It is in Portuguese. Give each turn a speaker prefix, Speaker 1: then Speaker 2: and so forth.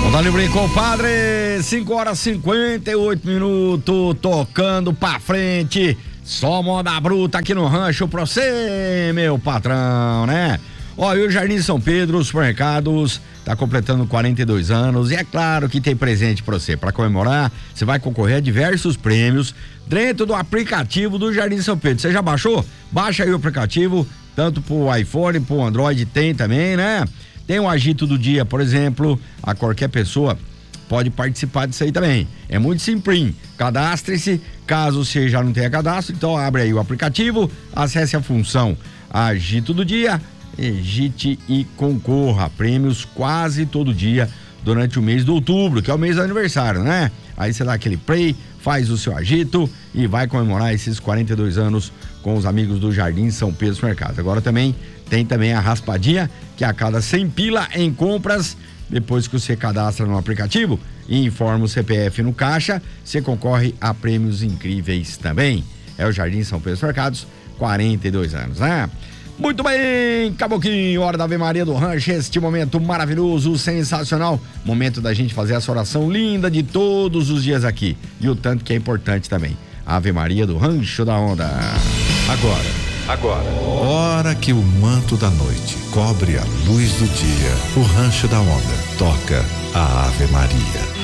Speaker 1: Dali brincou, padre, 5h58, tocando pra frente, só moda bruta aqui no rancho pra você, meu patrão, né? Olha, o Jardim São Pedro, os supermercados, tá completando 42 anos e é claro que tem presente pra você. Pra comemorar, você vai concorrer a diversos prêmios dentro do aplicativo do Jardim São Pedro. Você já baixou? Baixa aí o aplicativo, tanto pro iPhone, pro Android tem também, né? Tem o Agito do Dia, por exemplo, a qualquer pessoa pode participar disso aí também. É muito simples. Cadastre-se, caso você já não tenha cadastro, então abre aí o aplicativo, acesse a função Agito do Dia, digite e concorra a prêmios quase todo dia durante o mês de outubro, que é o mês do aniversário, né? Aí você dá aquele play, faz o seu agito e vai comemorar esses 42 anos com os amigos do Jardim São Pedro Supermercados. Agora também tem também a raspadinha, que a cada 100 pila em compras, depois que você cadastra no aplicativo e informa o CPF no caixa, você concorre a prêmios incríveis também. É o Jardim São Pedro Supermercados, 42 anos, né? Muito bem, Caboquinho, hora da Ave Maria do Rancho, este momento maravilhoso, sensacional, momento da gente fazer essa oração linda de todos os dias aqui, e o tanto que é importante também, Ave Maria do Rancho da Onda.
Speaker 2: Agora, hora que o manto da noite cobre a luz do dia, o Rancho da Onda toca a Ave Maria.